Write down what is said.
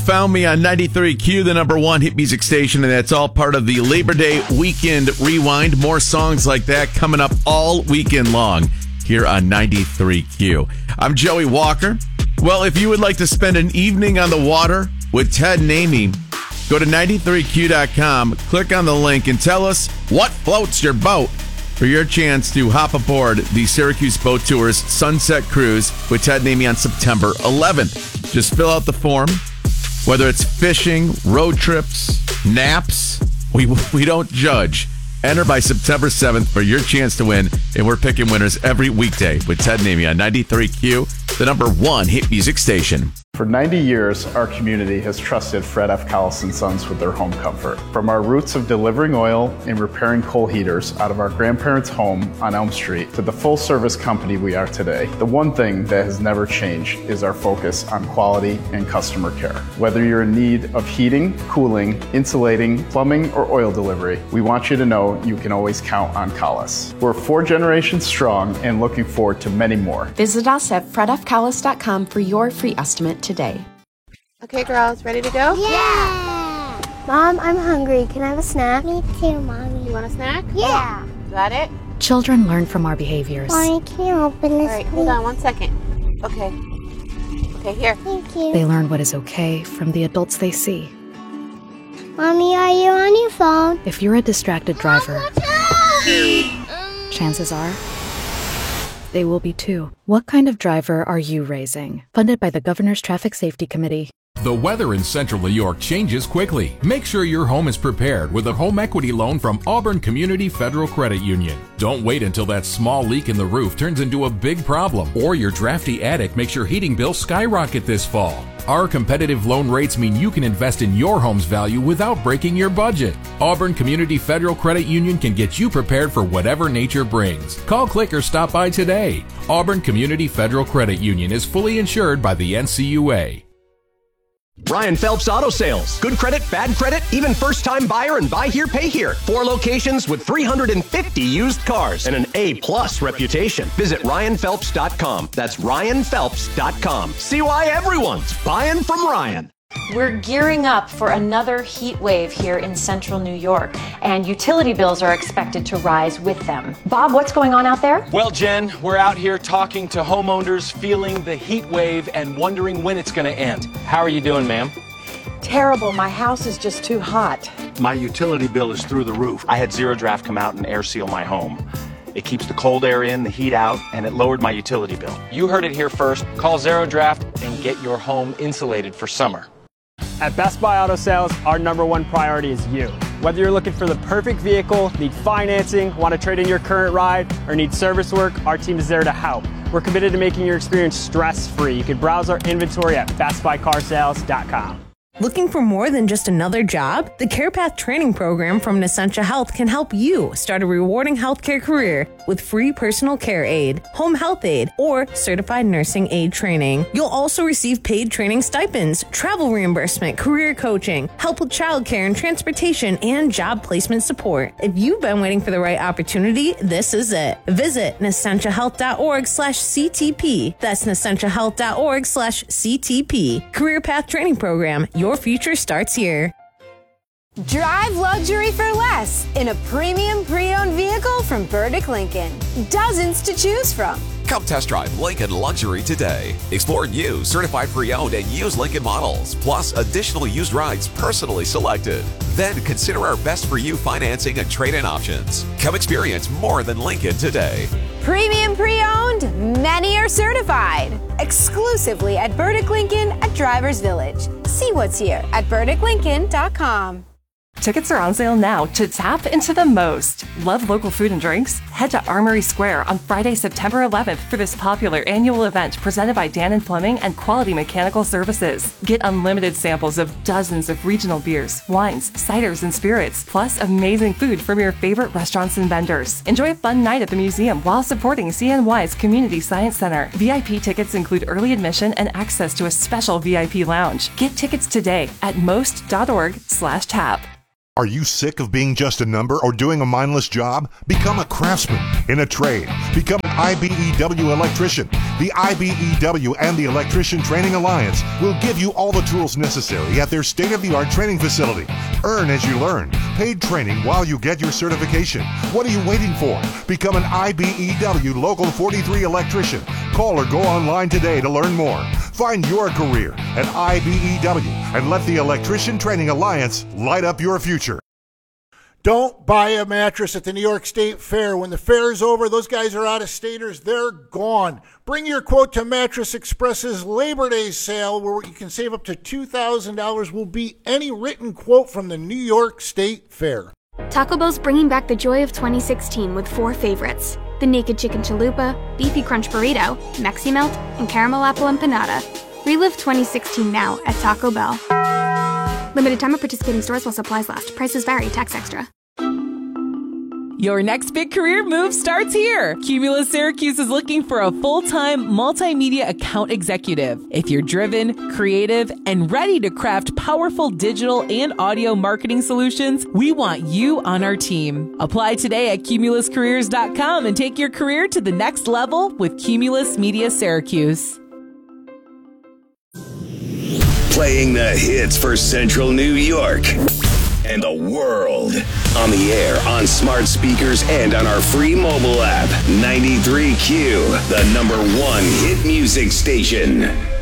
found me on 93Q, the number one hit music station, and that's all part of the Labor Day weekend rewind. More songs like that coming up all weekend long here on 93Q. I'm Joey Walker. Well, if you would like to spend an evening on the water with Ted and Amy, go to 93Q.com, click on the link, and tell us what floats your boat for your chance to hop aboard the Syracuse Boat Tours Sunset Cruise with Ted and Amy on September 11th. Just fill out the form, whether it's fishing, road trips, naps, we don't judge. Enter by September 7th for your chance to win, and we're picking winners every weekday with Ted and Amy on 93Q, the number one hit music station. For 90 years, our community has trusted Fred F. Collison Sons with their home comfort. From our roots of delivering oil and repairing coal heaters out of our grandparents' home on Elm Street to the full-service company we are today, the one thing that has never changed is our focus on quality and customer care. Whether you're in need of heating, cooling, insulating, plumbing, or oil delivery, we want you to know you can always count on Collis. We're 4 generations strong and looking forward to many more. Visit us at fredfcollis.com for your free estimate today. Okay, girls, ready to go? Yeah! Mom, I'm hungry. Can I have a snack? Me too, Mommy. You want a snack? Yeah! Got it? Children learn from our behaviors. Mommy, can you open this, All right, hold on 1 second. Okay. Okay, here. Thank you. They learn what is okay from the adults they see. Mommy, are you on your phone? If you're a distracted driver, chances are they will be too. What kind of driver are you raising? Funded by the Governor's Traffic Safety Committee. The weather in Central New York changes quickly. Make sure your home is prepared with a home equity loan from Auburn Community Federal Credit Union. Don't wait until that small leak in the roof turns into a big problem, or your drafty attic makes your heating bill skyrocket this fall. Our competitive loan rates mean you can invest in your home's value without breaking your budget. Auburn Community Federal Credit Union can get you prepared for whatever nature brings. Call, click, or stop by today. Auburn Community Federal Credit Union is fully insured by the NCUA. Ryan Phelps Auto Sales. Good credit, bad credit, even first-time buyer and buy here, pay here. 4 locations with 350 used cars and an A-plus reputation. Visit RyanPhelps.com. That's RyanPhelps.com. See why everyone's buying from Ryan. We're gearing up for another heat wave here in central New York, and utility bills are expected to rise with them. Bob, what's going on out there? Well, Jen, we're out here talking to homeowners, feeling the heat wave and wondering when it's going to end. How are you doing, ma'am? Terrible. My house is just too hot. My utility bill is through the roof. I had Zero Draft come out and air seal my home. It keeps the cold air in, the heat out, and it lowered my utility bill. You heard it here first. Call Zero Draft and get your home insulated for summer. At Best Buy Auto Sales, our #1 priority is you. Whether you're looking for the perfect vehicle, need financing, want to trade in your current ride, or need service work, our team is there to help. We're committed to making your experience stress-free. You can browse our inventory at bestbuycarsales.com. Looking for more than just another job? The CarePath training program from Nessentia Health can help you start a rewarding healthcare career with free personal care aid, home health aid, or certified nursing aid training. You'll also receive paid training stipends, travel reimbursement, career coaching, help with childcare and transportation, and job placement support. If you've been waiting for the right opportunity, this is it. Visit NessentiaHealth.org/CTP. That's NessentiaHealth.org/CTP. Career Path Training Program. Your future starts here. Drive luxury for less in a premium pre-owned vehicle from Burdick Lincoln. Dozens to choose from. Come test drive Lincoln Luxury today. Explore new, certified pre-owned and used Lincoln models, plus additional used rides personally selected. Then consider our best for you financing and trade-in options. Come experience more than Lincoln today. Premium pre-owned, many are certified. Exclusively at Burdick Lincoln at Drivers Village. See what's here at BurdickLincoln.com. Tickets are on sale now to tap into the most. Love local food and drinks? Head to Armory Square on Friday, September 11th for this popular annual event presented by Dannon Plumbing and Quality Mechanical Services. Get unlimited samples of dozens of regional beers, wines, ciders, and spirits, plus amazing food from your favorite restaurants and vendors. Enjoy a fun night at the museum while supporting CNY's Community Science Center. VIP tickets include early admission and access to a special VIP lounge. Get tickets today at most.org/tap. Are you sick of being just a number or doing a mindless job? Become a craftsman in a trade. Become an IBEW electrician. The IBEW and the Electrician Training Alliance will give you all the tools necessary at their state-of-the-art training facility. Earn as you learn. Paid training while you get your certification. What are you waiting for? Become an IBEW Local 43 electrician. Call or go online today to learn more. Find your career at IBEW and let the Electrician Training Alliance light up your future. Don't buy a mattress at the New York State Fair. When the fair is over, those guys are out-of-staters. They're gone. Bring your quote to Mattress Express's Labor Day sale, where you can save up to $2,000. Will beat any written quote from the New York State Fair. Taco Bell's bringing back the joy of 2016 with 4 favorites: the Naked Chicken Chalupa, Beefy Crunch Burrito, Mexi Melt, and Caramel Apple Empanada. Relive 2016 now at Taco Bell. Limited time at participating stores while supplies last. Prices vary. Tax extra. Your next big career move starts here. Cumulus Syracuse is looking for a full-time multimedia account executive. If you're driven, creative, and ready to craft powerful digital and audio marketing solutions, we want you on our team. Apply today at cumuluscareers.com and take your career to the next level with Cumulus Media Syracuse. Playing the hits for Central New York and the world. On the air, on smart speakers, and on our free mobile app. 93Q, the #1 hit music station.